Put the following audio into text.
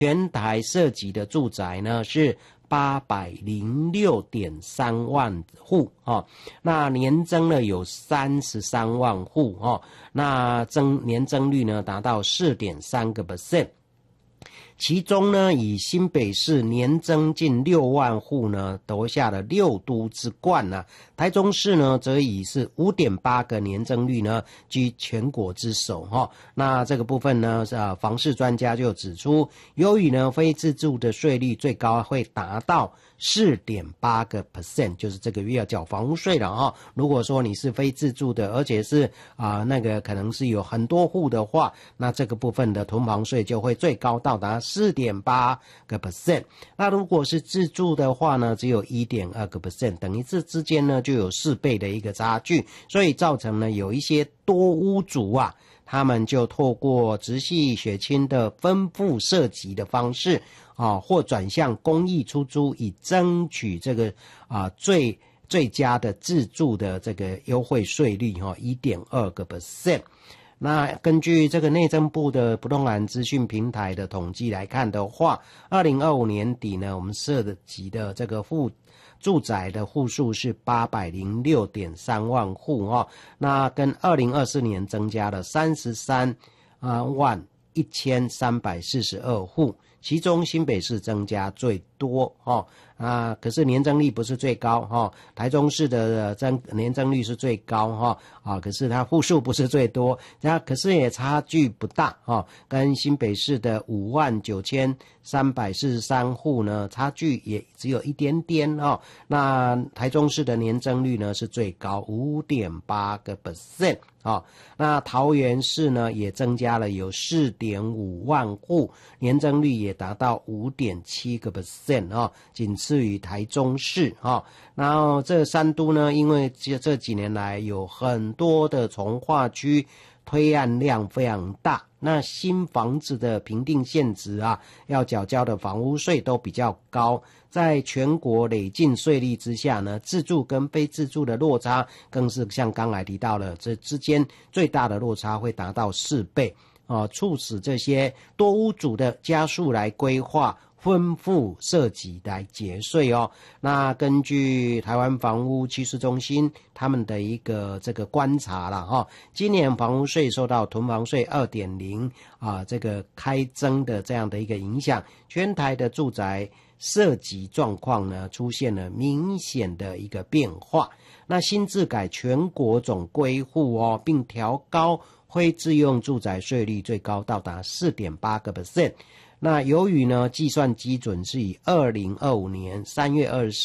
全台涉及的住宅呢是806.3万户哦，那年增呢有33万户哦，那年增率呢达到4.3%。其中呢，以新北市年增近6万户呢，夺下了6都之冠呢。台中市呢，则以是5.8个年增率呢，居全国之首哈。那这个部分呢，房市专家就指出，由于呢，非自住的税率最高会达到4.8%，就是这个月要缴房屋税了哈。如果说你是非自住的，而且是那个可能是有很多户的话，那这个部分的囤房税就会最高到达4.8%。那如果是自住的话呢，只有1.2%，等于这之间呢就有4倍的一个差距，所以造成呢有一些多屋主啊，他们就透过直系血亲的分户设籍的方式或转向公益出租，以争取这个最佳的自住的这个优惠税率1.2%。那根据这个内政部的不动产资讯平台的统计来看的话，2025年底呢，我们涉及的这个住宅的户数是806.3万户那跟2024年增加了33万1342户，其中新北市增加最多可是年增率不是最高台中市的年增率是最高可是它户数不是最多，可是也差距不大跟新北市的59343户呢，差距也只有一点点那台中市的年增率呢是最高 5.8%那桃园市呢也增加了有 4.5 万户，年增率也达到 5.7% 仅次于台中市然后这3都呢，因为这几年来有很多的重划区推案量非常大，那新房子的评定现值要缴交的房屋税都比较高，在全国累进税率之下呢，自住跟非自住的落差更是像刚才提到了，这之间最大的落差会达到4倍促使这些多屋主的家数来规划分户设籍来节税那根据台湾房屋趋势中心他们的一个这个观察啦今年房屋税受到囤房税 2.0 这个开征的这样的一个影响，全台的住宅设籍状况呢出现了明显的一个变化。那新制改全国总归户并调高非自用住宅税率最高到达 4.8%。那由于呢计算基准是以2025年3月24